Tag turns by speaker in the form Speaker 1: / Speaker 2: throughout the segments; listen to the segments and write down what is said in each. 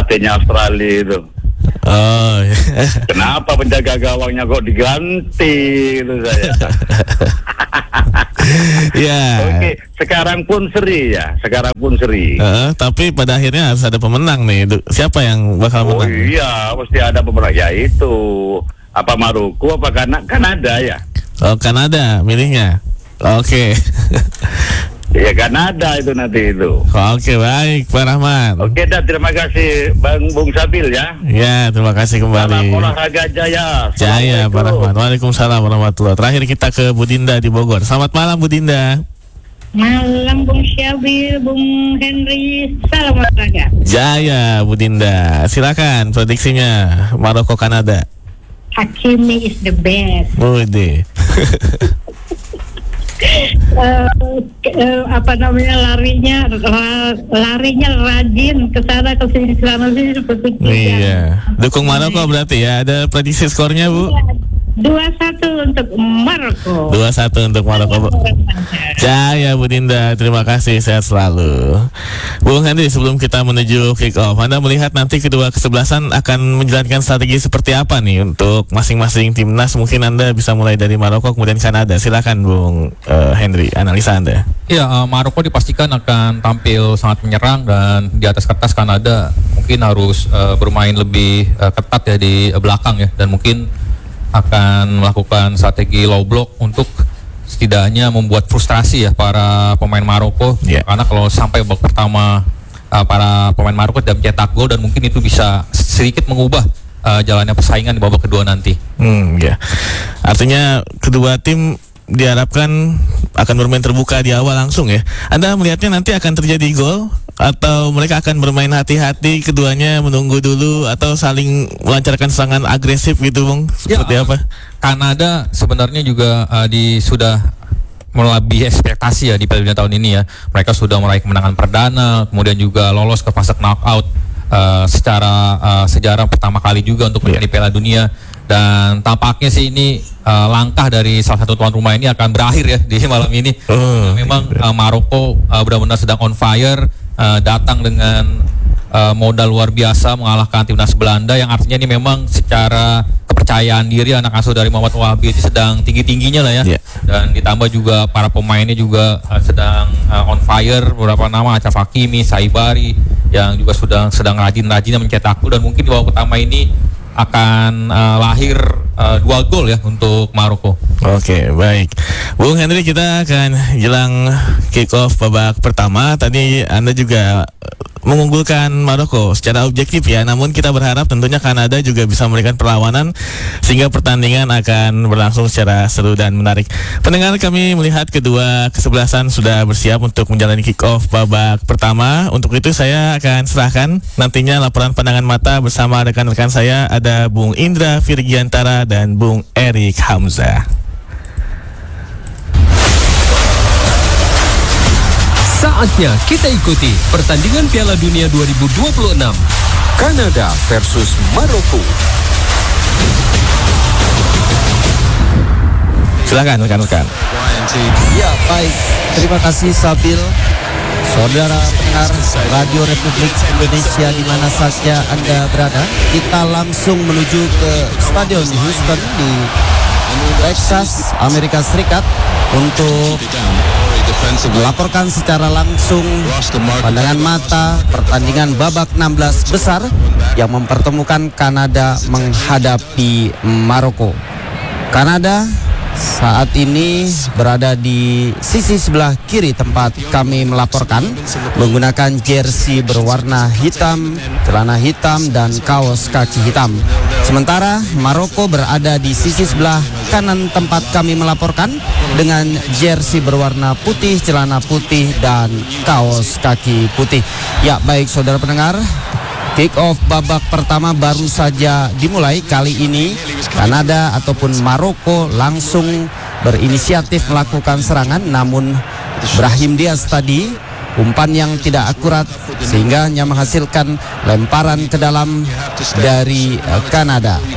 Speaker 1: pelatihnya Australia itu.
Speaker 2: Oh,
Speaker 1: Kenapa penjaga gawangnya kok diganti itu saya.
Speaker 2: ya.
Speaker 1: Oke, sekarang pun seri.
Speaker 2: Tapi pada akhirnya harus ada pemenang nih. Siapa yang bakal
Speaker 1: Oh
Speaker 2: menang?
Speaker 1: iya, mesti ada pemenang. Ya itu, apa Maroko apa Kanada ya?
Speaker 2: Oh, Kanada milihnya. Oke.
Speaker 1: Ya Kanada itu nanti itu.
Speaker 2: Oke, baik Pak Rahman.
Speaker 1: Oke dah, terima kasih Bung Sabil ya.
Speaker 2: Ya, terima kasih
Speaker 1: Salam
Speaker 2: kembali.
Speaker 1: olahraga jaya.
Speaker 2: Jaya Pak Rahman. Waalaikumsalam warahmatullahi. Terakhir kita ke Bu Dinda di Bogor. Selamat malam Bu Dinda.
Speaker 3: Malam Bung Syabil, Bung Henry, salam olahraga.
Speaker 2: Jaya Bu Dinda. Silakan prediksinya Maroko Kanada.
Speaker 3: Hakimi is the best.
Speaker 2: Udah.
Speaker 3: Larinya rajin ke sana ke sini seperti
Speaker 2: Iya. Dukung Maroko berarti ya. Ada prediksi skornya Bu?
Speaker 3: 2-1 untuk Maroko.
Speaker 2: 2-1 untuk Maroko. Jaya Bu Dinda, terima kasih, sehat selalu. Bung Henry, sebelum kita menuju kick off, Anda melihat nanti kedua kesebelasan akan menjalankan strategi seperti apa nih untuk masing-masing timnas? Mungkin Anda bisa mulai dari Maroko kemudian Kanada. Silakan Bung Henry, analisa Anda.
Speaker 4: Ya, Maroko dipastikan akan tampil sangat menyerang dan di atas kertas Kanada mungkin harus bermain lebih ketat ya di belakang ya, dan mungkin akan melakukan strategi low block untuk setidaknya membuat frustrasi ya para pemain Maroko. Karena kalau sampai babak pertama para pemain Maroko tidak mencetak gol, dan mungkin itu bisa sedikit mengubah jalannya persaingan di babak kedua nanti.
Speaker 2: Artinya kedua tim diharapkan akan bermain terbuka di awal langsung ya. Anda melihatnya nanti akan terjadi gol atau mereka akan bermain hati-hati, keduanya menunggu dulu atau saling melancarkan serangan agresif gitu Bung? Seperti apa?
Speaker 4: Kanada sebenarnya juga sudah melebihi ekspektasi ya di Piala Dunia tahun ini ya. Mereka sudah meraih kemenangan perdana, kemudian juga lolos ke fase knockout secara sejarah pertama kali juga untuk menjadi Piala Dunia. Dan tampaknya sih ini langkah dari salah satu tuan rumah ini akan berakhir ya di malam ini. Memang Maroko benar-benar sedang on fire, datang dengan modal luar biasa mengalahkan timnas Belanda, yang artinya ini memang secara kepercayaan diri anak asuh dari Muhammad Wahabi itu sedang tinggi-tingginya lah ya. Dan ditambah juga para pemainnya juga sedang on fire, beberapa nama Achraf Hakimi, Saibari yang juga sedang rajin-rajinnya mencetak gol, dan mungkin di babak pertama ini akan lahir 2 gol ya untuk Maroko.
Speaker 2: Oke, baik. Bung Henry, kita akan jelang kick off babak pertama. Tadi Anda juga mengunggulkan Maroko secara objektif ya, namun kita berharap tentunya Kanada juga bisa memberikan perlawanan sehingga pertandingan akan berlangsung secara seru dan menarik. Pendengar, kami melihat kedua kesebelasan sudah bersiap untuk menjalani kick off babak pertama. Untuk itu saya akan serahkan nantinya laporan pandangan mata bersama rekan-rekan saya, ada Bung Indra Virgiantara dan Bung Erik Hamzah.
Speaker 5: Saatnya kita ikuti pertandingan Piala Dunia 2026 Kanada versus Maroko.
Speaker 2: Silakan rekan-rekan.
Speaker 6: Ya, baik. Terima kasih Sabil. Saudara pendengar Radio Republik Indonesia di mana saja Anda berada, kita langsung menuju ke Stadion Houston di Texas, Amerika Serikat untuk melaporkan secara langsung pandangan mata pertandingan babak 16 besar yang mempertemukan Kanada menghadapi Maroko. Kanada saat ini berada di sisi sebelah kiri tempat kami melaporkan, menggunakan jersey berwarna hitam, celana hitam, dan kaos kaki hitam. Sementara Maroko berada di sisi sebelah kanan tempat kami melaporkan dengan jersey berwarna putih, celana putih, dan kaos kaki putih. Ya, baik saudara pendengar, kick off babak pertama baru saja dimulai. Kali ini Kanada ataupun Maroko langsung berinisiatif melakukan serangan, namun Brahim Diaz tadi umpan yang tidak akurat sehingga hanya menghasilkan lemparan ke dalam dari Kanada. Dan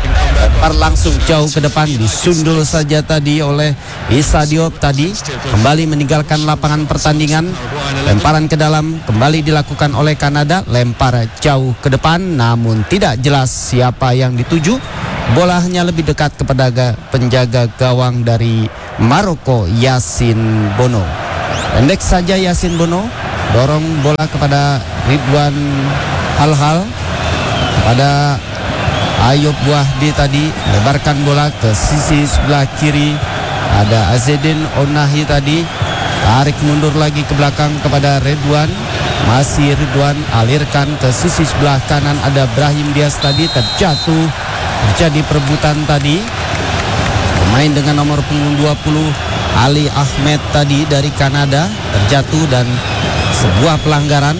Speaker 6: dilempar langsung jauh ke depan, disundul saja tadi oleh Issa Diop tadi, kembali meninggalkan lapangan pertandingan. Lemparan ke dalam kembali dilakukan oleh Kanada, lempar jauh ke depan namun tidak jelas siapa yang dituju. Bola hanya lebih dekat kepada penjaga gawang dari Maroko, Yasin Bono. Pendek saja Yasin Bono, dorong bola kepada Ridwan Halhal, kepada Ayub Wahdi tadi, lebarkan bola ke sisi sebelah kiri. Ada Azedin Onahi tadi, tarik mundur lagi ke belakang kepada Ridwan. Masih Ridwan, alirkan ke sisi sebelah kanan. Ada Brahim Diaz tadi, terjatuh, terjadi perebutan tadi. Pemain dengan nomor punggung 20 Ali Ahmed tadi dari Kanada terjatuh dan sebuah pelanggaran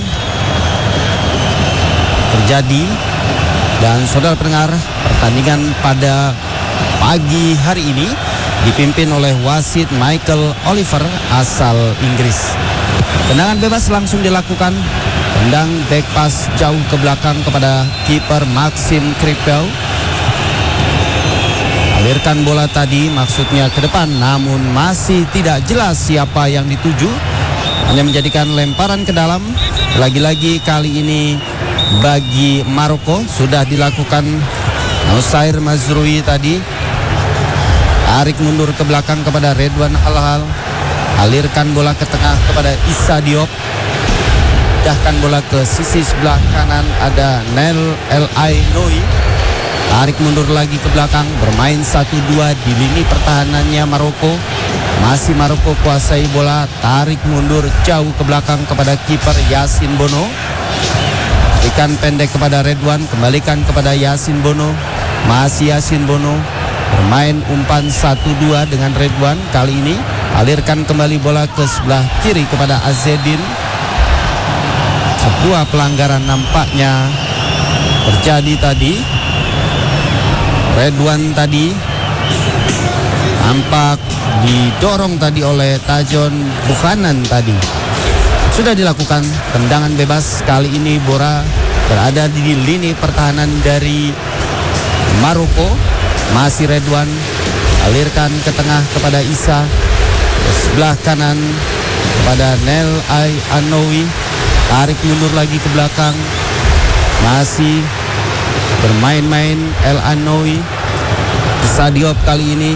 Speaker 6: terjadi. Dan saudara pendengar, pertandingan pada pagi hari ini dipimpin oleh wasit Michael Oliver asal Inggris. Tendangan bebas langsung dilakukan, tendang back pass jauh ke belakang kepada kiper Maxim Kripkau. Alirkan bola tadi maksudnya ke depan namun masih tidak jelas siapa yang dituju. Hanya menjadikan lemparan ke dalam. Lagi-lagi kali ini bagi Maroko sudah dilakukan. Nusair Mazrui tadi tarik mundur ke belakang kepada Ridwan Halhal, alirkan bola ke tengah kepada Issa Diop, pindahkan bola ke sisi sebelah kanan. Ada Nel El Ainoui, tarik mundur lagi ke belakang, bermain 1-2 di lini pertahanannya Maroko. Masih Maroko kuasai bola, tarik mundur jauh ke belakang kepada kiper Yasin Bono. Berikan pendek kepada Ridwan, kembalikan kepada Yasin Bono. Masih Yasin Bono, bermain umpan 1-2 dengan Ridwan. Kali ini alirkan kembali bola ke sebelah kiri kepada Azedin. Sebuah pelanggaran nampaknya terjadi tadi. Ridwan tadi tampak didorong tadi oleh Tajon Bukhanan tadi. Sudah dilakukan tendangan bebas. Kali ini Bora berada di lini pertahanan dari Maroko. Masih Ridwan, alirkan ke tengah kepada Issa, ke sebelah kanan kepada Nel Ainoui, tarik mundur lagi ke belakang. Masih bermain-main El Ainoui. Issa Diop kali ini,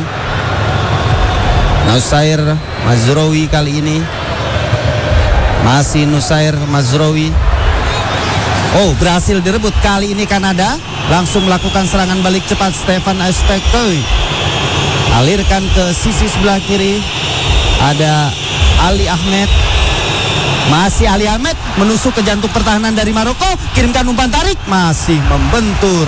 Speaker 6: Nusair Mazraoui kali ini, masih Nusair Mazraoui. Oh, berhasil direbut kali ini Kanada. Langsung melakukan serangan balik cepat Stefan Aspektoy. Alirkan ke sisi sebelah kiri. Ada Ali Ahmed. Masih Ali Ahmed menusuk ke jantung pertahanan dari Maroko. Kirimkan umpan tarik, masih membentur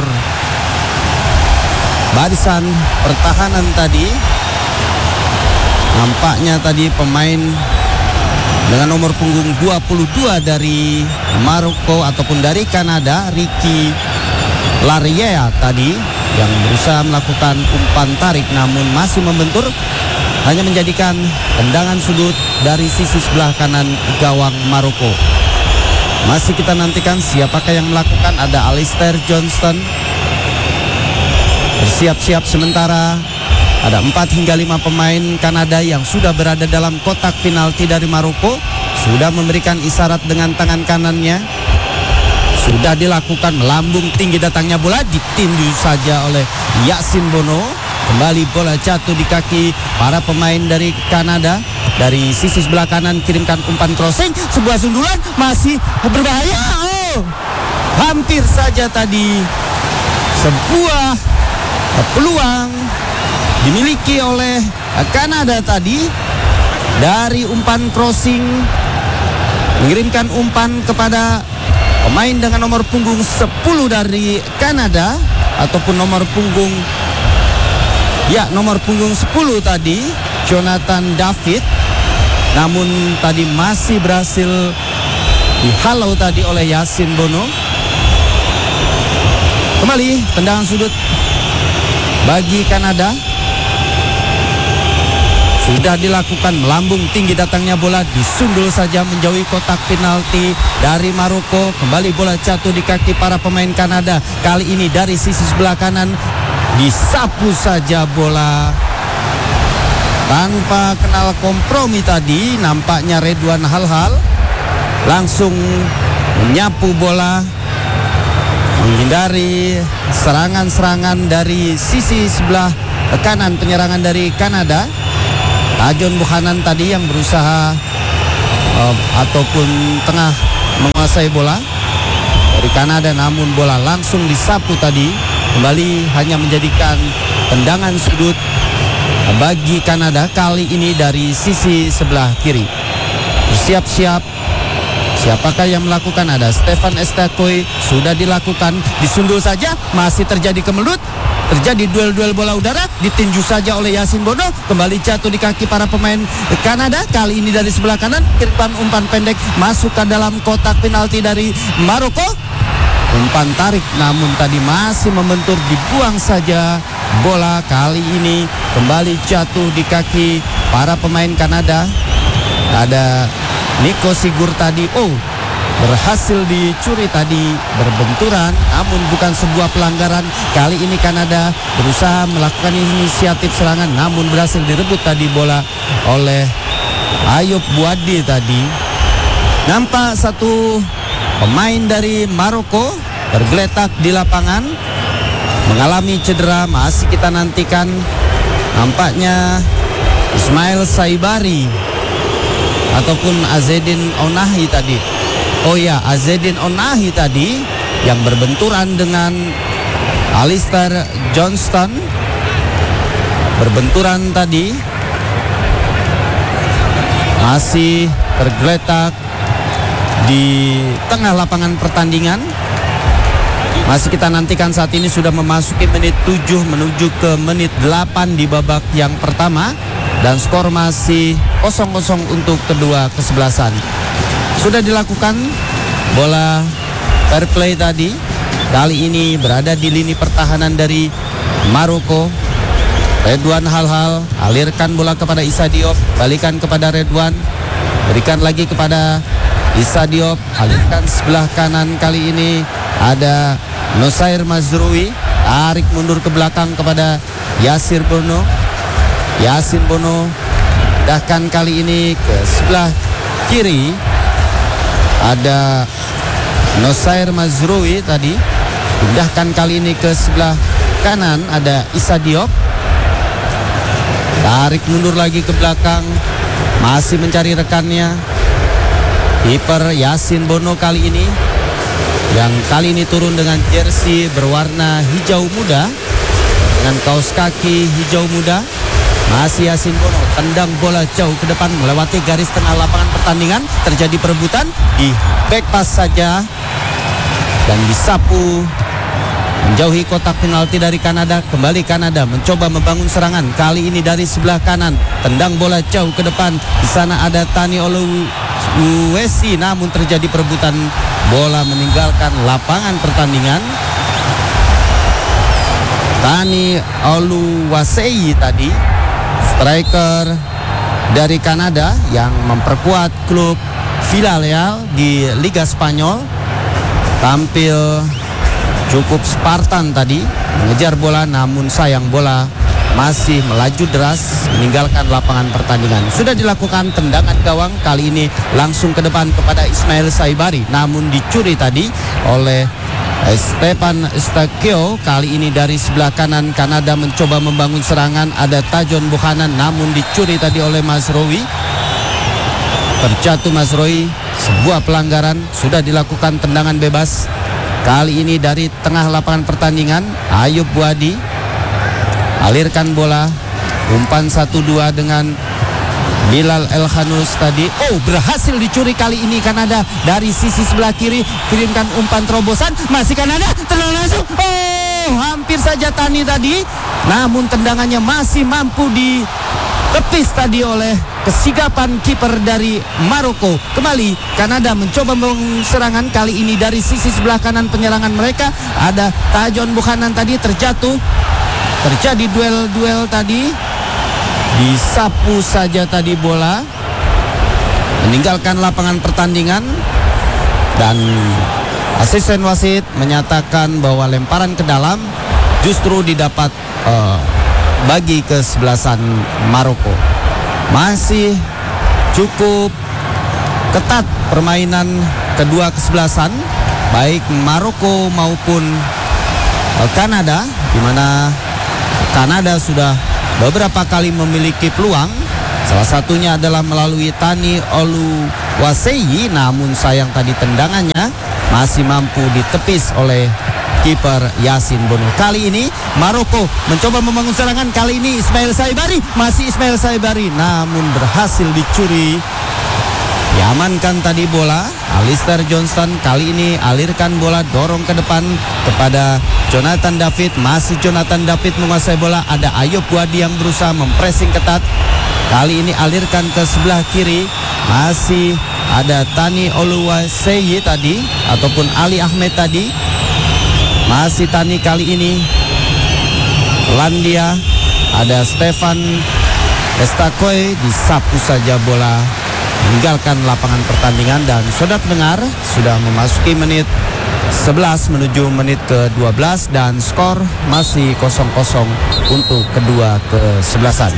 Speaker 6: barisan pertahanan tadi. Nampaknya tadi pemain dengan nomor punggung 22 dari Maroko ataupun dari Kanada, Ricky Lariea tadi, yang berusaha melakukan umpan tarik namun masih membentur, hanya menjadikan tendangan sudut dari sisi sebelah kanan gawang Maroko. Masih kita nantikan siapakah yang melakukan. Ada Alistair Johnston bersiap-siap sementara. Ada 4 hingga 5 pemain Kanada yang sudah berada dalam kotak penalti dari Maroko. Sudah memberikan isyarat dengan tangan kanannya. Sudah dilakukan, melambung tinggi datangnya bola, ditindu saja oleh Yasin Bono. Kembali bola jatuh di kaki para pemain dari Kanada. Dari sisi sebelah kanan kirimkan umpan crossing, sebuah sundulan, masih berbahaya. Oh, hampir saja tadi sebuah peluang dimiliki oleh Kanada tadi dari umpan crossing, mengirimkan umpan kepada pemain dengan nomor punggung 10 dari Kanada, ataupun nomor punggung 10 tadi, Jonathan David. Namun tadi masih berhasil dihalau tadi oleh Yasin Bono. Kembali tendangan sudut bagi Kanada. Sudah dilakukan, melambung tinggi datangnya bola, disundul saja menjauhi kotak penalti dari Maroko. Kembali bola jatuh di kaki para pemain Kanada. Kali ini dari sisi sebelah kanan disapu saja bola tanpa kenal kompromi tadi. Nampaknya Redwan Halhal langsung menyapu bola, menghindari serangan-serangan dari sisi sebelah kanan penyerangan dari Kanada. Tajon Buchanan tadi yang berusaha ataupun tengah menguasai bola dari Kanada, namun bola langsung disapu tadi. Kembali hanya menjadikan tendangan sudut bagi Kanada, kali ini dari sisi sebelah kiri. Bersiap-siap, siapakah yang melakukan? Ada Stefan Estakoy, sudah dilakukan, disundul saja, masih terjadi kemelut, terjadi duel-duel bola udara, ditinju saja oleh Yasin Bono, kembali jatuh di kaki para pemain Kanada, kali ini dari sebelah kanan, kiriman umpan pendek masuk ke dalam kotak penalti dari Maroko. Umpan tarik namun tadi masih membentur, dibuang saja bola, kali ini kembali jatuh di kaki para pemain Kanada. Ada Nico Sigur tadi, berhasil dicuri tadi, berbenturan namun bukan sebuah pelanggaran. Kali ini Kanada berusaha melakukan inisiatif serangan namun berhasil direbut tadi bola oleh Ayub Buadi tadi. Nampak satu pemain dari Maroko tergeletak di lapangan mengalami cedera, masih kita nantikan. Nampaknya Ismail Saibari ataupun Azedin Onahi tadi. Azedin Onahi tadi yang berbenturan dengan Alistair Johnston. Berbenturan tadi, masih tergeletak di tengah lapangan pertandingan. Masih kita nantikan, saat ini sudah memasuki menit 7 menuju ke menit 8 di babak yang pertama. Dan skor masih 0-0 untuk kedua kesebelasan. Sudah dilakukan bola fair play tadi. Kali ini berada di lini pertahanan dari Maroko. Redwan Halhal alirkan bola kepada Issa Diop, balikan kepada Redwan, berikan lagi kepada Issa Diop, alirkan sebelah kanan. Kali ini ada Nosair Mazrui, tarik mundur ke belakang kepada Yasin Bono. Yasin Bono dahkan kali ini ke sebelah kiri. Ada Nosair Mazrui tadi, pindahkan kali ini ke sebelah kanan. Ada Issa Diop, tarik mundur lagi ke belakang, masih mencari rekannya. Kiper Yasin Bono kali ini, yang kali ini turun dengan jersey berwarna hijau muda dengan kaos kaki hijau muda. Masih Yasin Bono, tendang bola jauh ke depan melewati garis tengah lapangan pertandingan. Terjadi perebutan, di back pass saja dan disapu menjauhi kotak penalti dari Kanada. Kembali Kanada mencoba membangun serangan, kali ini dari sebelah kanan, tendang bola jauh ke depan. Di sana ada Tani Oluwesi, namun terjadi perebutan, bola meninggalkan lapangan pertandingan. Tani Oluwasei tadi, striker dari Kanada yang memperkuat klub Villarreal di Liga Spanyol, tampil cukup Spartan tadi, mengejar bola namun sayang bola masih melaju deras meninggalkan lapangan pertandingan. Sudah dilakukan tendangan gawang, kali ini langsung ke depan kepada Ismail Saibari, namun dicuri tadi oleh Stefan Estakoy. Kali ini dari sebelah kanan Kanada mencoba membangun serangan. Ada Tajon Buchanan, namun dicuri tadi oleh Mazrui. Terjatuh Mazrui, sebuah pelanggaran. Sudah dilakukan tendangan bebas. Kali ini dari tengah lapangan pertandingan, Ayub Buadi alirkan bola, umpan 1-2 dengan Bilal El Khanous tadi. Berhasil dicuri kali ini Kanada dari sisi sebelah kiri. Kirimkan umpan terobosan, masih Kanada, tenang langsung. Hampir saja Tani tadi, namun tendangannya masih mampu ditepis tadi oleh kesigapan kiper dari Maroko. Kembali Kanada mencoba membangun serangan, kali ini dari sisi sebelah kanan penyerangan mereka. Ada Tajon Buchanan tadi terjatuh. Terjadi duel-duel tadi, disapu saja tadi bola, meninggalkan lapangan pertandingan. Dan asisten wasit menyatakan bahwa lemparan ke dalam justru didapat bagi kesebelasan Maroko. Masih cukup ketat permainan kedua kesebelasan, baik Maroko maupun Kanada, di mana Kanada sudah beberapa kali memiliki peluang. Salah satunya adalah melalui Tani Oluwaseyi, namun sayang tadi tendangannya masih mampu ditepis oleh kiper Yasin Bono. Kali ini Maroko mencoba membangun serangan, kali ini Ismail Saibari, masih Ismail Saibari, namun berhasil dicuri. Diamankan tadi bola, Alistair Johnston kali ini alirkan bola, dorong ke depan kepada Jonathan David, masih Jonathan David menguasai bola, ada Ayub Wadi yang berusaha mempressing ketat. Kali ini alirkan ke sebelah kiri, masih ada Tani Oluwaseyi tadi ataupun Ali Ahmed tadi. Masih Tani kali ini, Landia, ada Stefan Estakoe, disapu saja bola meninggalkan lapangan pertandingan. Dan saudara pendengar, sudah memasuki menit 11 menuju menit ke-12 dan skor masih 0-0 untuk kedua kesebelasan.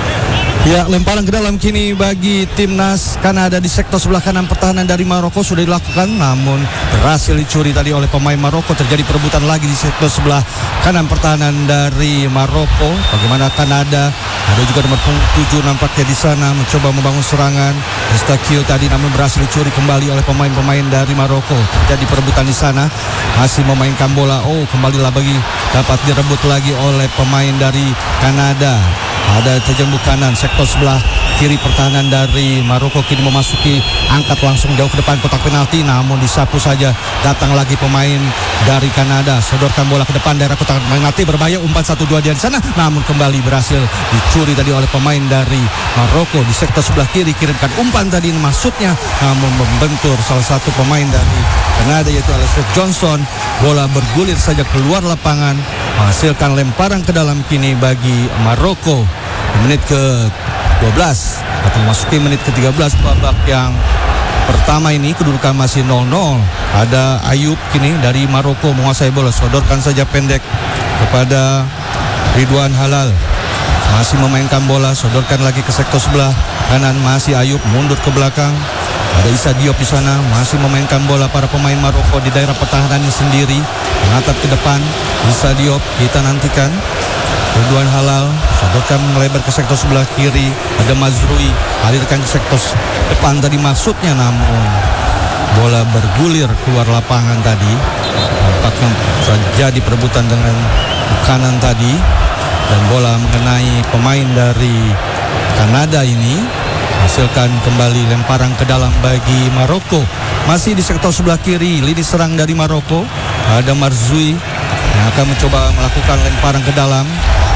Speaker 7: Ya, lemparan ke dalam kini bagi timnas Kanada di sektor sebelah kanan pertahanan dari Maroko sudah dilakukan, namun berhasil dicuri tadi oleh pemain Maroko. Terjadi perebutan lagi di sektor sebelah kanan pertahanan dari Maroko. Bagaimana Kanada, ada juga nomor 7 nampaknya di sana mencoba membangun serangan. Estakio tadi namun berhasil dicuri kembali oleh pemain-pemain dari Maroko. Terjadi perebutan di sana, masih memainkan bola. Kembali lagi dapat direbut lagi oleh pemain dari Kanada. Ada terjembuk kanan sektor sebelah kiri pertahanan dari Maroko kini memasuki, angkat langsung jauh ke depan kotak penalti, namun disapu saja. Datang lagi pemain dari Kanada, sodorkan bola ke depan daerah kotak penalti, berbahaya, umpan 1-2 di sana, namun kembali berhasil dicuri tadi oleh pemain dari Maroko. Di sektor sebelah kiri kirimkan umpan tadi, maksudnya namun membentur salah satu pemain dari Kanada yaitu Alistair Johnson. Bola bergulir saja keluar lapangan, menghasilkan lemparan ke dalam kini bagi Maroko. Menit ke-12 atau memasuki menit ke-13 babak yang pertama ini, kedudukan masih 0-0. Ada Ayub kini dari Maroko menguasai bola, sodorkan saja pendek kepada Ridwan Halal, masih memainkan bola, sodorkan lagi ke sektor sebelah kanan, masih Ayub mundur ke belakang. Ada Issa Diop di sana, masih memainkan bola para pemain Maroko di daerah pertahanannya sendiri, menatap ke depan. Issa Diop kita nantikan. Ridwan Halal sodorkan melebar ke sektor sebelah kiri, ada Mazrui alirkan ke sektor depan tadi maksudnya, namun bola bergulir keluar lapangan tadi. Nampaknya terjadi perebutan dengan kanan tadi dan bola mengenai pemain dari Kanada ini, hasilkan kembali lemparan ke dalam bagi Maroko. Masih di sektor sebelah kiri, lini serang dari Maroko, ada Marzui yang akan mencoba melakukan lemparan ke dalam.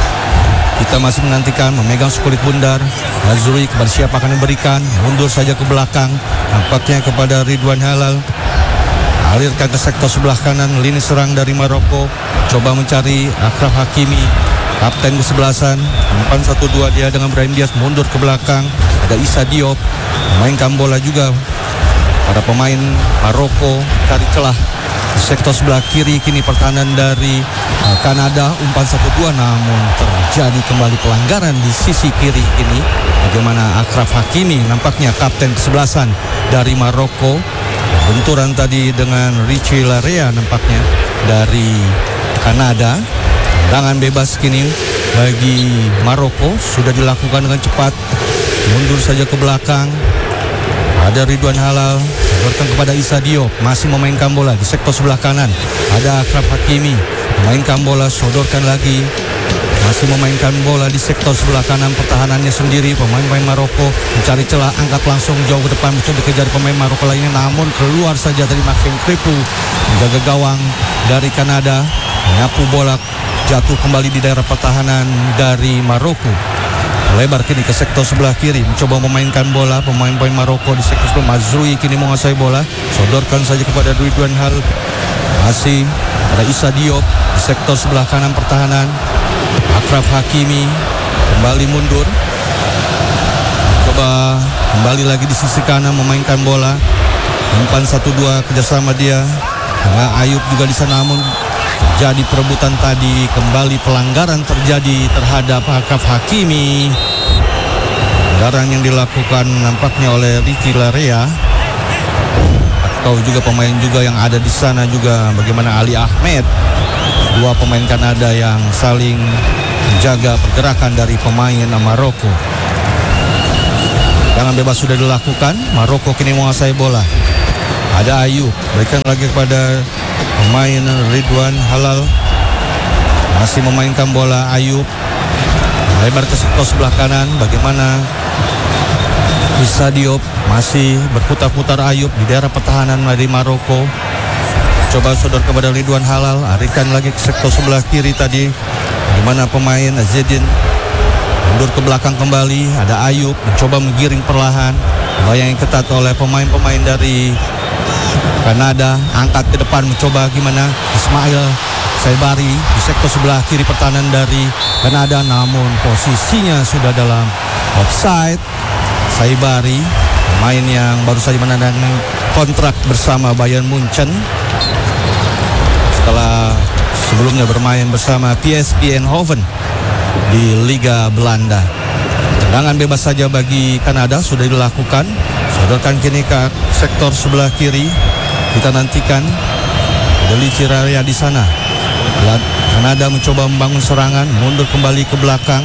Speaker 7: Kita masih menantikan, memegang sekulit bundar. Marzui kepada siapa akan diberikan, mundur saja ke belakang, nampaknya kepada Ridwan Halal. Alirkan ke sektor sebelah kanan, lini serang dari Maroko, coba mencari Akraf Hakimi, kapten kesebelasan. Umpan 1-2 dia dengan Brahim Diaz, mundur ke belakang. Ada Issa Diop memainkan bola juga. Para pemain Maroko cari celah di sektor sebelah kiri kini pertahanan dari Kanada. Umpan 1-2 namun terjadi kembali pelanggaran di sisi kiri ini. Bagaimana Akraf Hakimi, nampaknya kapten kesebelasan dari Maroko, benturan tadi dengan Richie Larea nampaknya dari Kanada. Tendangan bebas kini bagi Maroko sudah dilakukan dengan cepat, mundur saja ke belakang. Ada Ridwan Halal sodorkan kepada Issa Diop, masih memainkan bola di sektor sebelah kanan. Ada Akraf Hakimi memainkan bola, sodorkan lagi, masih memainkan bola di sektor sebelah kanan pertahanannya sendiri. Pemain-pemain Maroko mencari celah, angkat langsung jauh ke depan, mencoba dikejar pemain Maroko lainnya, namun keluar saja dari Maxim Kripu, menjaga gawang dari Kanada, menyapu bola, jatuh kembali di daerah pertahanan dari Maroko. Lebar kini ke sektor sebelah kiri, mencoba memainkan bola pemain-pemain Maroko di sektor sebelah. Mazrui kini menguasai bola, sodorkan saja kepada Ridwan Hal, masih ada Issa Diop di sektor sebelah kanan pertahanan. Akraf Hakimi kembali mundur, coba kembali lagi di sisi kanan memainkan bola. Umpan 1-2 kerjasama dia dengan Ayub juga di sana, namun Jadi perebutan tadi, kembali pelanggaran terjadi terhadap Akaf Hakimi. Pelanggaran yang dilakukan nampaknya oleh Ricky Larea, atau juga pemain juga yang ada di sana juga, bagaimana Ali Ahmed. Dua pemain Kanada yang saling menjaga pergerakan dari pemain Maroko. Tendangan bebas sudah dilakukan, Maroko kini menguasai bola. Ada Ayub, berikan lagi kepada pemain Ridwan Halal. Masih memainkan bola Ayub, lebar ke sektor sebelah kanan. Bagaimana Issa Diop, masih berputar-putar Ayub di daerah pertahanan dari Maroko. Coba sodor kepada Ridwan Halal, arikan lagi ke sektor sebelah kiri tadi. Bagaimana pemain Zedin mundur ke belakang kembali. Ada Ayub mencoba menggiring perlahan, bayang yang ketat oleh pemain-pemain dari Kanada. Angkat ke depan, mencoba gimana Ismail Saibari di sektor sebelah kiri pertahanan dari Kanada, namun posisinya sudah dalam offside. Saibari, pemain yang baru saja menandatangani kontrak bersama Bayern Munchen setelah sebelumnya bermain bersama PSV Eindhoven di Liga Belanda. Tendangan bebas saja bagi Kanada sudah dilakukan. Sodorkan kini ke sektor sebelah kiri. Kita nantikan ada Liciraria di sana. Kanada mencoba membangun serangan, mundur kembali ke belakang.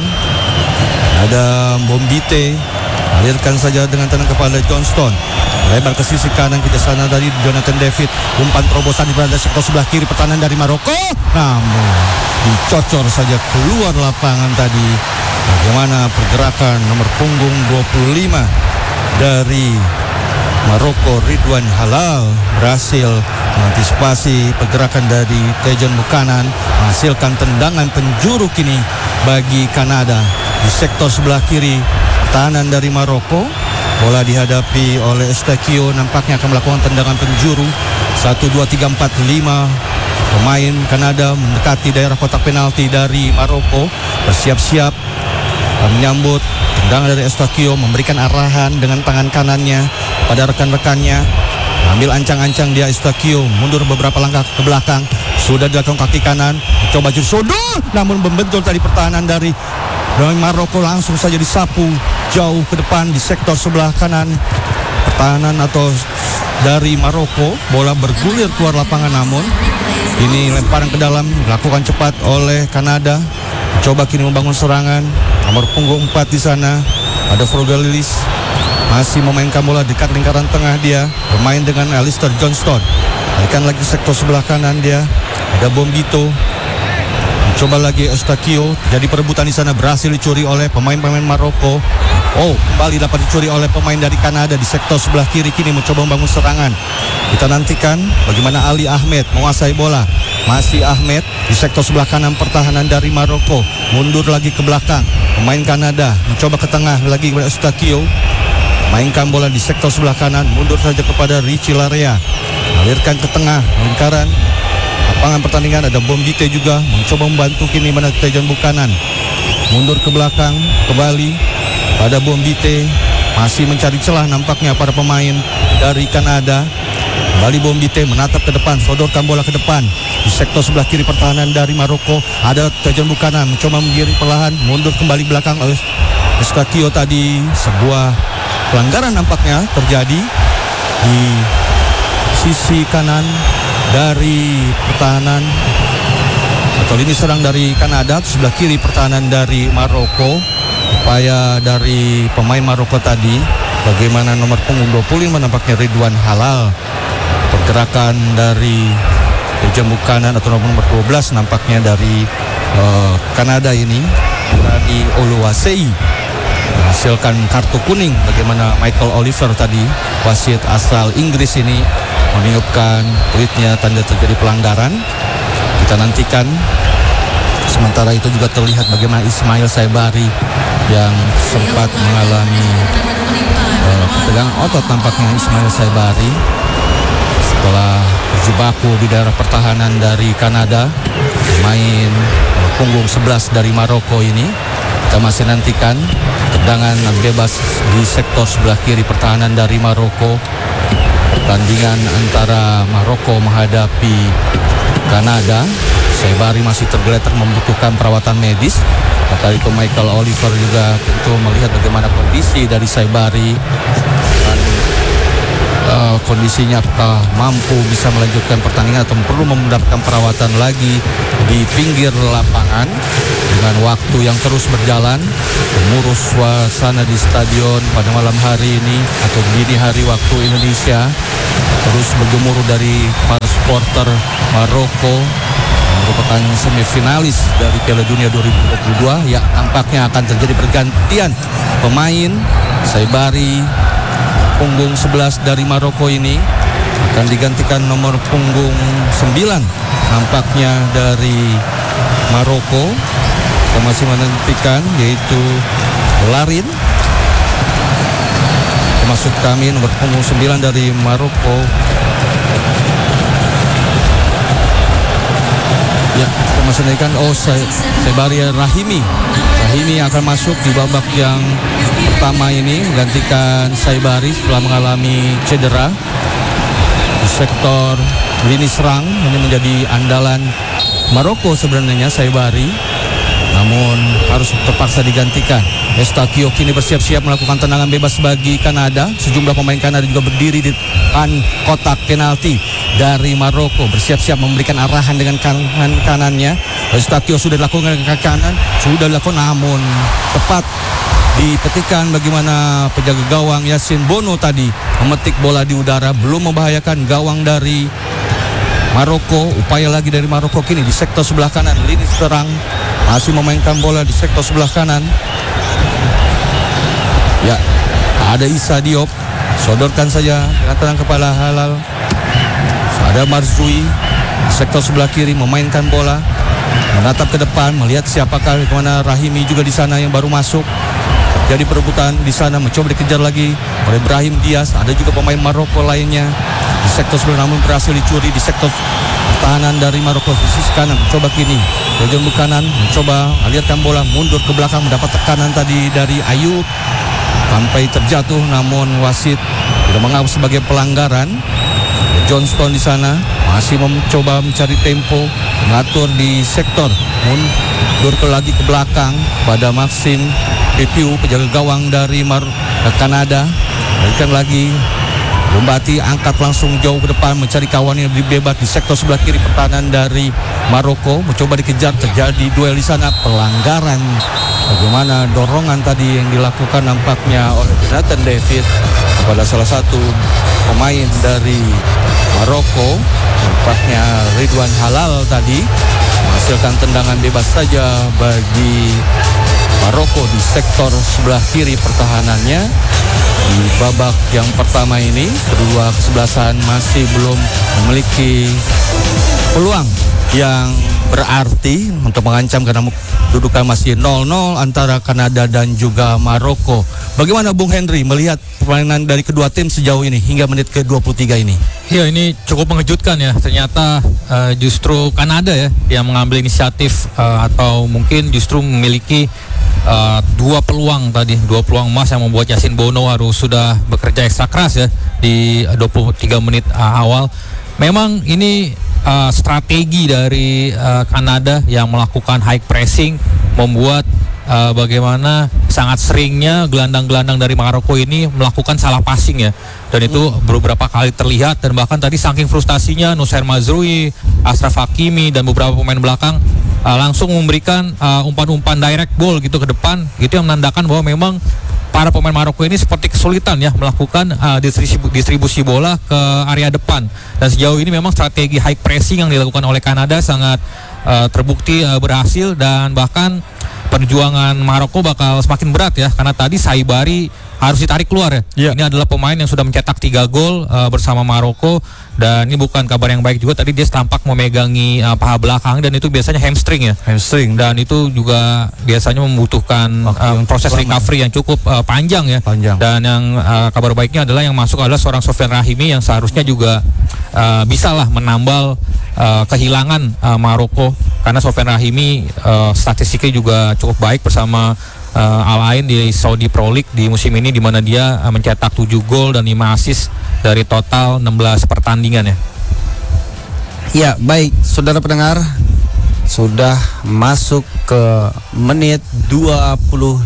Speaker 7: Ada Bombite, alirkan saja dengan tenang kepada Johnston. Lebar ke sisi kanan, ke sana dari Jonathan David. Umpan terobosan di berada sektor sebelah kiri pertahanan dari Maroko, namun dicocor saja keluar lapangan tadi. Bagaimana pergerakan nomor punggung 25 dari Maroko, Ridwan Halal, berhasil mengantisipasi pergerakan dari Tejan Buchanan, menghasilkan tendangan penjuru kini bagi Kanada di sektor sebelah kiri pertahanan dari Maroko. Bola dihadapi oleh Eustachio, nampaknya akan melakukan tendangan penjuru. 1, 2, 3, 4, 5 pemain Kanada mendekati daerah kotak penalti dari Maroko, bersiap-siap menyambut tendangan dari Eustachio, memberikan arahan dengan tangan kanannya pada rekan-rekannya. Ambil ancang-ancang dia Eustachio, mundur beberapa langkah ke belakang. Sudah dilakukan kaki kanan, coba sodor, namun membentur tadi pertahanan dari Maroko, langsung saja disapu jauh ke depan di sektor sebelah kanan pertahanan atau dari Maroko. Bola bergulir keluar lapangan, namun ini lemparan ke dalam dilakukan cepat oleh Kanada. Coba kini membangun serangan. Nomor punggung 4 di sana ada Frogalilis, masih memainkan bola dekat lingkaran tengah dia, bermain dengan Alistair Johnston. Berikan lagi sektor sebelah kanan dia, ada Bombito. Coba lagi Eustachio, jadi perebutan di sana berhasil dicuri oleh pemain-pemain Maroko. Oh, kembali dapat dicuri oleh pemain dari Kanada di sektor sebelah kiri, kini mencoba membangun serangan. Kita nantikan bagaimana Ali Ahmed menguasai bola. Masih Ahmed di sektor sebelah kanan pertahanan dari Maroko, mundur lagi ke belakang. Pemain Kanada mencoba ke tengah lagi kepada Eustachio. Mainkan bola di sektor sebelah kanan, mundur saja kepada Richie Larea. Alirkan ke tengah lingkaran lapangan pertandingan, ada Bombite juga mencoba membantu kini mana Tejan Buchanan. Mundur ke belakang kembali pada Bombite, masih mencari celah nampaknya para pemain dari Kanada. Kembali Bombite menatap ke depan, sodorkan bola ke depan di sektor sebelah kiri pertahanan dari Maroko. Ada Tejan Buchanan mencoba menggiring perlahan, mundur kembali belakang oleh Eustachio tadi. Sebuah pelanggaran nampaknya terjadi di sisi kanan dari pertahanan atau lini serang dari Kanada, sebelah kiri pertahanan dari Maroko. Upaya dari pemain Maroko tadi, bagaimana nomor punggung 25 nampaknya Ridwan Halal. Pergerakan dari Tejan Buchanan atau nomor 12 nampaknya dari Kanada ini, Radi Oluwasei, menghasilkan kartu kuning. Bagaimana Michael Oliver tadi, wasit asal Inggris ini, meniupkan tweetnya tanda terjadi pelanggaran. Kita nantikan. Sementara itu juga terlihat bagaimana Ismail Saibari yang sempat mengalami ketegangan otot tampaknya Ismail Saibari setelah berjibaku di daerah pertahanan dari Kanada. Pemain punggung 11 dari Maroko ini, kita masih nantikan tendangan bebas di sektor sebelah kiri pertahanan dari Maroko. Pertandingan antara Maroko menghadapi Kanada Saibari masih tergeletak membutuhkan perawatan medis. Tadi itu Michael Oliver juga tentu melihat bagaimana kondisi dari Saibari dan kondisinya apakah mampu bisa melanjutkan pertandingan atau perlu mendapatkan perawatan lagi di pinggir lapangan. Dengan waktu yang terus berjalan, mengurus suasana di stadion pada malam hari ini atau dini hari waktu Indonesia terus bergemuruh dari para supporter Maroko, merupakan semifinalis dari Piala Dunia 2022. Ya, tampaknya akan terjadi pergantian pemain. Saibari punggung 11 dari Maroko ini akan digantikan nomor punggung 9 nampaknya dari Maroko. Kita masih menantikan yaitu Larin. Termasuk kami nomor punggung 9 dari Maroko. Ya, kita masih menantikan Saibari Rahimi akan masuk di babak yang pertama ini menggantikan Saibari setelah mengalami cedera di sektor lini serang. Ini menjadi andalan Maroko sebenarnya Saibari, namun harus terpaksa digantikan. Eustachio kini bersiap-siap melakukan tendangan bebas bagi Kanada. Sejumlah pemain Kanada juga berdiri di depan kotak penalti dari Maroko, bersiap-siap memberikan arahan dengan kanannya. Eustachio sudah dilakukan ke kanan, sudah dilakukan, namun tepat dipetikan bagaimana penjaga gawang Yasin Bono tadi memetik bola di udara, belum membahayakan gawang dari Maroko. Upaya lagi dari Maroko kini di sektor sebelah kanan, lini serang masih memainkan bola di sektor sebelah kanan. Ya, ada Issa Diop, sodorkan saja dengan tenang kepala halal. Ada Marzui di sektor sebelah kiri memainkan bola, menatap ke depan, melihat siapakah, kemana Rahimi juga di sana yang baru masuk. Jadi perebutan di sana, mencoba dikejar lagi oleh Brahim Diaz. Ada juga pemain Maroko lainnya di sektor sebelah, namun berhasil dicuri di sektor pertahanan dari Maroko. Sisi kanan mencoba kini bagian kanan, mencoba alirkan bola mundur ke belakang, mendapat tekanan tadi dari Ayub sampai terjatuh, namun wasit tidak menganggap sebagai pelanggaran. Johnston di sana masih mencoba mencari tempo, mengatur di sektor, mundur lagi ke belakang pada Maxim Pepiu, penjaga gawang dari Kanada. Berikan lagi Bombati, angkat langsung jauh ke depan mencari kawan yang lebih bebas di sektor sebelah kiri pertahanan dari Maroko. Mencoba dikejar, terjadi duel di sana, pelanggaran. Bagaimana dorongan tadi yang dilakukan nampaknya oleh Jonathan David kepada salah satu pemain dari Maroko. Nampaknya Ridwan Halal tadi menghasilkan tendangan bebas saja bagi Maroko di sektor sebelah kiri pertahanannya. Di babak yang pertama ini, kedua kesebelasan masih belum memiliki peluang yang berarti untuk mengancam karena kedudukan masih 0-0 antara Kanada dan juga Maroko. Bagaimana Bung Henry melihat permainan dari kedua tim sejauh ini hingga menit ke-23 ini?
Speaker 4: Ya, ini cukup mengejutkan ya. Ternyata justru Kanada ya yang mengambil inisiatif atau mungkin justru memiliki dua peluang emas yang membuat Yasin Bono harus sudah bekerja ekstra keras ya di 23 menit awal. Memang ini strategi dari Kanada yang melakukan high pressing membuat bagaimana sangat seringnya gelandang-gelandang dari Maroko ini melakukan salah passing ya, dan itu beberapa kali terlihat. Dan bahkan tadi saking frustasinya Nusair Mazrui, Ashraf Hakimi dan beberapa pemain belakang langsung memberikan umpan-umpan direct ball gitu ke depan, gitu yang menandakan bahwa memang para pemain Maroko ini seperti kesulitan ya melakukan distribusi bola ke area depan. Dan sejauh ini memang strategi high pressing yang dilakukan oleh Kanada sangat terbukti berhasil, dan bahkan perjuangan Maroko bakal semakin berat ya, karena tadi Saibari harus ditarik keluar ya. Ini adalah pemain yang sudah mencetak 3 gol bersama Maroko, dan ini bukan kabar yang baik juga. Tadi dia tampak memegangi paha belakang, dan itu biasanya hamstring ya. Dan itu juga biasanya membutuhkan proses recovery yang cukup panjang ya. Dan yang kabar baiknya adalah yang masuk adalah seorang Sofyan Rahimi yang seharusnya juga bisalah menambal kehilangan Maroko, karena Sofyan Rahimi statistiknya juga cukup baik bersama Al Ain di Saudi Pro League di musim ini, di mana dia mencetak 7 gol dan 5 assist dari total 16 pertandingan ya.
Speaker 6: Ya, baik saudara pendengar, sudah masuk ke menit 25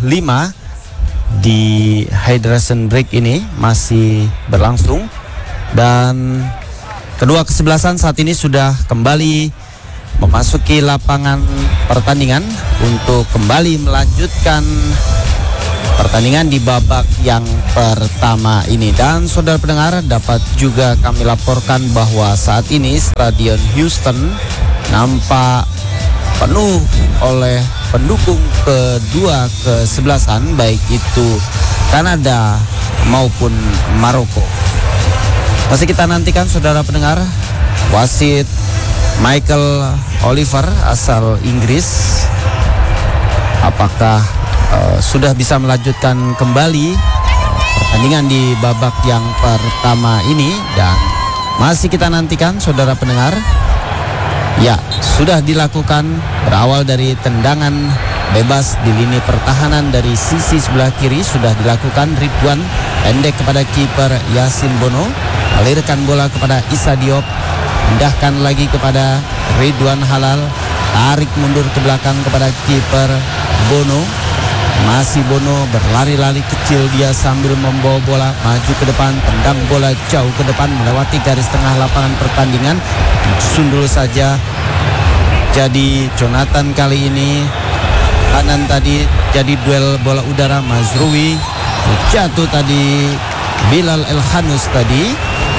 Speaker 6: di hydration break ini masih berlangsung, dan kedua kesebelasan saat ini sudah kembali memasuki lapangan pertandingan untuk kembali melanjutkan pertandingan di babak yang pertama ini. Dan saudara pendengar, dapat juga kami laporkan bahwa saat ini Stadion Houston nampak penuh oleh pendukung kedua kesebelasan, baik itu Kanada maupun Maroko. Masih kita nantikan saudara pendengar, wasit Michael Oliver asal Inggris apakah sudah bisa melanjutkan kembali pertandingan di babak yang pertama ini. Dan masih kita nantikan saudara pendengar, ya sudah dilakukan, berawal dari tendangan bebas di lini pertahanan dari sisi sebelah kiri, sudah dilakukan Ridwan pendek kepada kiper Yasin Bono, alirkan bola kepada Issa Diop, pindahkan lagi kepada Ridwan Halal, tarik mundur ke belakang kepada kiper Bono. Masih Bono berlari-lari kecil dia sambil membawa bola maju ke depan, tendang bola jauh ke depan melewati garis tengah lapangan pertandingan. Sundul saja. Jadi Jonathan kali ini kanan tadi jadi duel bola udara Mazrui, jatuh tadi Bilal Elhanus tadi.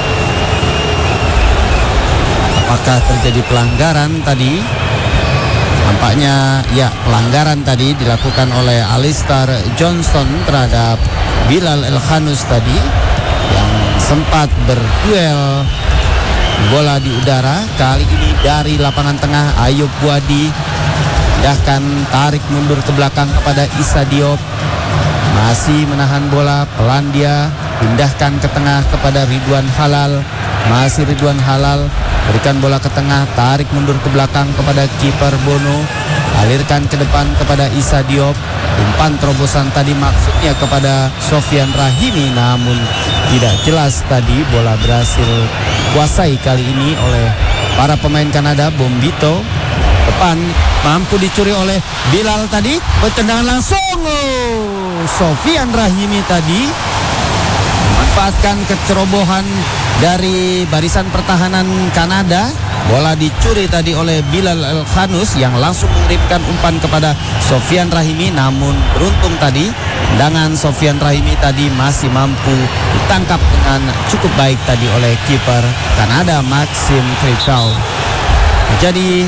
Speaker 6: Apakah terjadi pelanggaran tadi? Nampaknya ya, pelanggaran tadi dilakukan oleh Alistair Johnston terhadap Bilal Elhanus tadi yang sempat berduel bola di udara. Kali ini dari lapangan tengah Ayub Wadi, pindahkan, tarik mundur ke belakang kepada Issa Diop, masih menahan bola, pelan dia, pindahkan ke tengah kepada Ridwan Halal. Masih Ridwan Halal, berikan bola ke tengah, tarik mundur ke belakang kepada kiper Bono, alirkan ke depan kepada Issa Diop. Umpan terobosan tadi maksudnya kepada Sofian Rahimi, namun tidak jelas tadi. Bola berhasil kuasai kali ini oleh para pemain Kanada. Bombito depan, mampu dicuri oleh Bilal tadi, bertendangan langsung. Sofian Rahimi tadi memanfaatkan kecerobohan dari barisan pertahanan Kanada. Bola dicuri tadi oleh Bilal Elhanus yang langsung mengirimkan umpan kepada Sofian Rahimi, namun beruntung tadi tendangan Sofian Rahimi tadi masih mampu ditangkap dengan cukup baik tadi oleh kiper Kanada Maxim Krichau. Jadi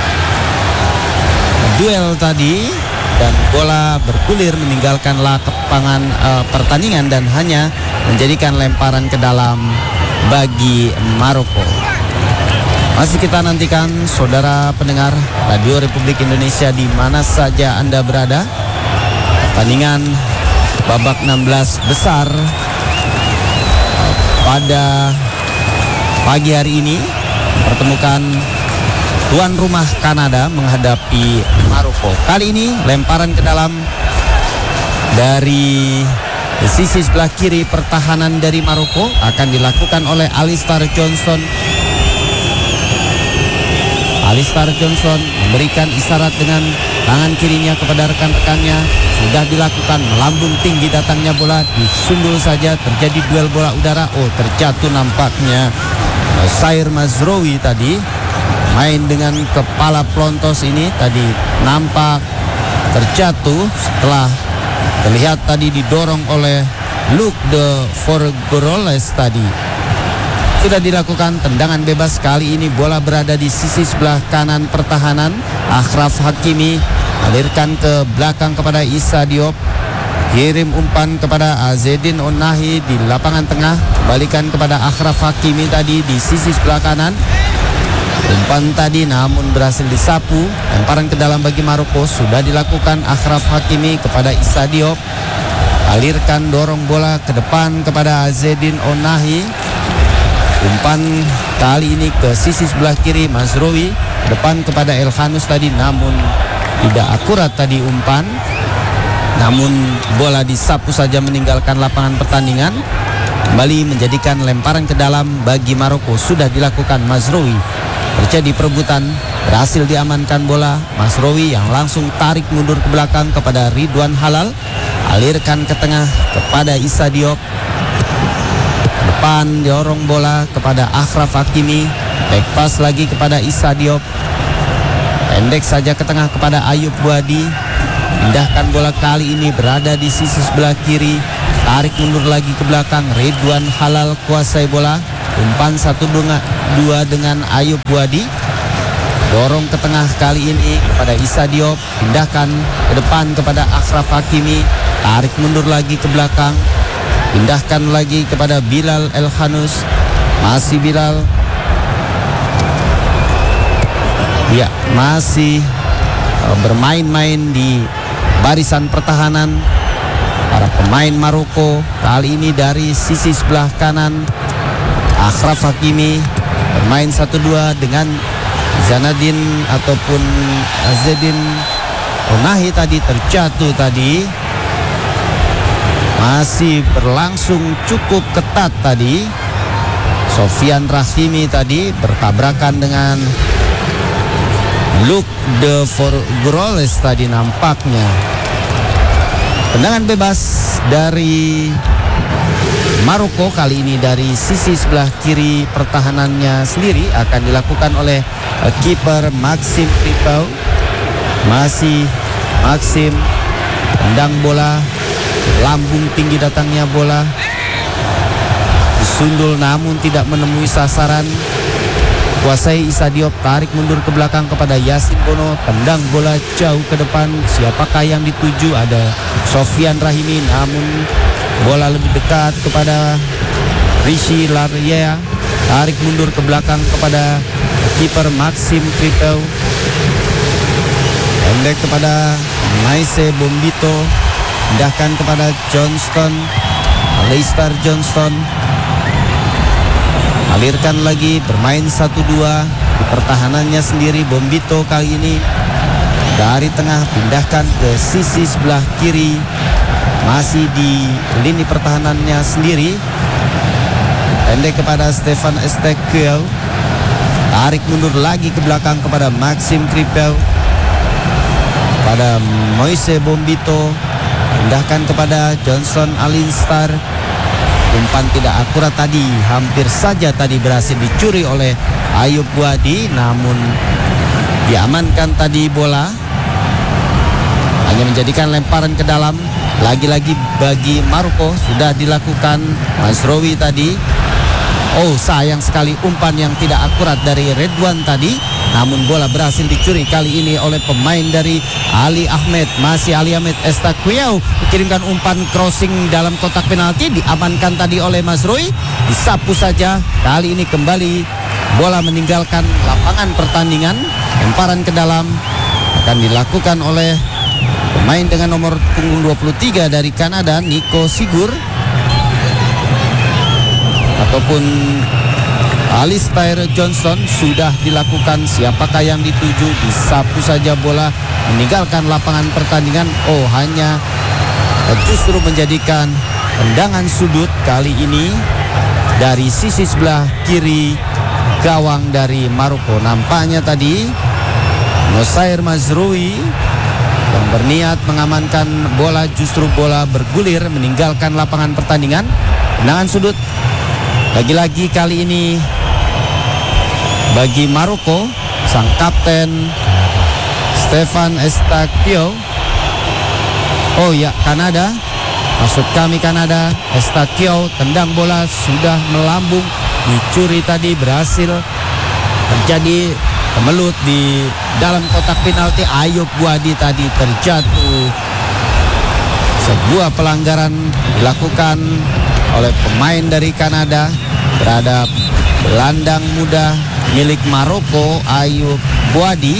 Speaker 6: duel tadi dan bola bergulir meninggalkan lapangan pertandingan dan hanya menjadikan lemparan ke dalam bagi Maroko. Masih kita nantikan saudara pendengar Radio Republik Indonesia di mana saja Anda berada. Pertandingan babak 16 besar pada pagi hari ini pertemukan tuan rumah Kanada menghadapi Maroko. Kali ini lemparan ke dalam dari sisi sebelah kiri pertahanan dari Maroko akan dilakukan oleh Alistair Johnston. Alistair Johnston memberikan isyarat dengan tangan kirinya kepada rekan-rekannya. Sudah dilakukan, melambung tinggi datangnya bola, disundul saja, terjadi duel bola udara. Terjatuh nampaknya Sair Mazroui tadi, main dengan kepala plontos ini tadi nampak terjatuh setelah terlihat tadi didorong oleh Luke de Forgeroles tadi. Sudah dilakukan tendangan bebas, kali ini bola berada di sisi sebelah kanan pertahanan. Achraf Hakimi alirkan ke belakang kepada Issa Diop, kirim umpan kepada Azedin Onahi di lapangan tengah, balikan kepada Achraf Hakimi tadi di sisi sebelah kanan. Umpan tadi namun berhasil disapu, lemparan ke dalam bagi Maroko. Sudah dilakukan Achraf Hakimi kepada Issa Diop, alirkan dorong bola ke depan kepada Azedin Onahi. Umpan kali ini ke sisi sebelah kiri Mazrui, depan kepada Elhanus tadi, namun tidak akurat tadi umpan. Namun bola disapu saja meninggalkan lapangan pertandingan. Kembali menjadikan lemparan ke dalam bagi Maroko. Sudah dilakukan Mazrui, terjadi perebutan, berhasil diamankan bola. Masrowi yang langsung tarik mundur ke belakang kepada Ridwan Halal, alirkan ke tengah kepada Isa Diop. Depan dorong bola kepada Akhraf Hakimi, back pass lagi kepada Isa Diop, pendek saja ke tengah kepada Ayub Buadi. Pindahkan bola kali ini berada di sisi sebelah kiri, tarik mundur lagi ke belakang. Ridwan Halal kuasai bola, umpan 1-2 dengan Ayub Buadi, dorong ke tengah kali ini kepada Isa Diop, pindahkan ke depan kepada Akhraf Hakimi, tarik mundur lagi ke belakang. Pindahkan lagi kepada Bilal El Khanous. Masih Bilal. Ya, masih bermain-main di barisan pertahanan para pemain Maroko. Kali ini dari sisi sebelah kanan, Akhraf Hakimi bermain 1-2 dengan Zanadin ataupun Azedin Onahi tadi terjatuh tadi. Masih berlangsung cukup ketat tadi. Sofian Rahimi tadi bertabrakan dengan Luke de Forgroles tadi nampaknya. Tendangan bebas dari Maroko kali ini dari sisi sebelah kiri pertahanannya sendiri akan dilakukan oleh kiper Maxim Kripau. Masih Maxim tendang bola, lambung tinggi datangnya bola, disundul namun tidak menemui sasaran. Kuasai Isa Diop, tarik mundur ke belakang kepada Yasin Bono, tendang bola jauh ke depan. Siapakah yang dituju? Ada Sofian Rahimi, namun bola lebih dekat kepada Rishi Laryea, tarik mundur ke belakang kepada kiper Maxim Kripau, pendek kepada Maise Bombito, pindahkan kepada Johnston, Leicester Johnston, alirkan lagi, bermain 1-2 di pertahanannya sendiri. Bombito kali ini dari tengah pindahkan ke sisi sebelah kiri, masih di lini pertahanannya sendiri, pendek kepada Stefan Estekiel, tarik mundur lagi ke belakang kepada Maxim Kripau, pada Moise Bombito, pindahkan kepada Johnson Alinstar. Umpan tidak akurat tadi, hampir saja tadi berhasil dicuri oleh Ayub Buadi, namun diamankan tadi bola. Hanya menjadikan lemparan ke dalam. Lagi-lagi bagi Maroko sudah dilakukan Masrowi tadi. Oh, sayang sekali umpan yang tidak akurat dari Ridwan tadi, namun bola berhasil dicuri kali ini oleh pemain dari Ali Ahmed. Masih Ali Ahmed, Estaquiao dikirimkan umpan crossing dalam kotak penalti, diamankan tadi oleh Masrowi, disapu saja. Kali ini kembali bola meninggalkan lapangan pertandingan. Lemparan ke dalam akan dilakukan oleh pemain dengan nomor punggung 23 dari Kanada, Nico Sigur ataupun Alistair Johnson. Sudah dilakukan, siapakah yang dituju? Disapu saja bola meninggalkan lapangan pertandingan. Oh, hanya justru menjadikan tendangan sudut kali ini dari sisi sebelah kiri gawang dari Maroko. Nampaknya tadi Nosair Mazroui yang berniat mengamankan bola, justru bola bergulir meninggalkan lapangan pertandingan. Tendangan sudut lagi-lagi kali ini bagi Maroko, sang kapten Stefan Estaquiao. Oh ya, Kanada, maksud kami Kanada. Estaquiao tendang bola sudah melambung, dicuri tadi, berhasil terjadi kemelut di dalam kotak penalti. Ayub Buadi tadi terjatuh. Sebuah pelanggaran dilakukan oleh pemain dari Kanada terhadap gelandang muda milik Maroko, Ayub Buadi.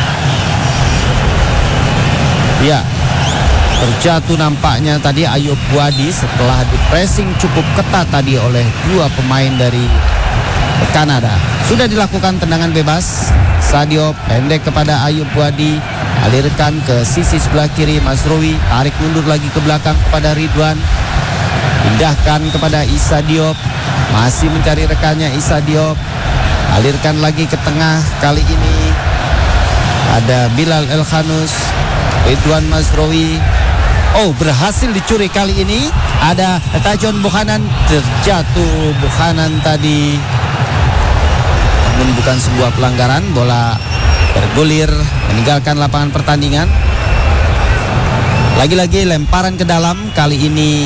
Speaker 6: Ya, terjatuh nampaknya tadi Ayub Buadi setelah di-pressing cukup ketat tadi oleh dua pemain dari Kanada. Sudah dilakukan tendangan bebas. Sadio pendek kepada Ayub Buadi, alirkan ke sisi sebelah kiri Masrowi, tarik mundur lagi ke belakang kepada Ridwan, pindahkan kepada Isa Diop, masih mencari rekannya Isa Diop, Alirkan lagi ke tengah. Kali ini ada Bilal Elkhanus, Ridwan Mazraoui. Oh, berhasil dicuri kali ini. Ada Tajon Buchanan, terjatuh Buchanan tadi. Namun bukan sebuah pelanggaran, bola bergulir meninggalkan lapangan pertandingan. Lagi-lagi lemparan ke dalam, kali ini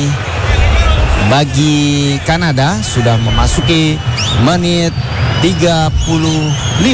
Speaker 6: bagi Kanada sudah memasuki menit 35.